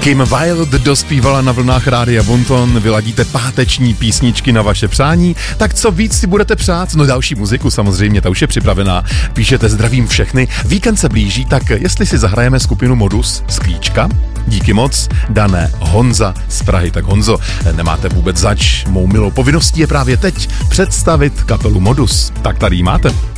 Kim Wilde dospívala na vlnách Rádia Bonton, vyladíte páteční písničky na vaše přání, tak co víc si budete přát? No další muziku samozřejmě, ta už je připravená. Píšete zdravím všechny, víkend se blíží, tak jestli si zahrajeme skupinu Modus z Klíčka? Díky moc, dané Honza z Prahy. Tak Honzo, nemáte vůbec zač, mou milou povinností je právě teď představit kapelu Modus. Tak tady ji máte.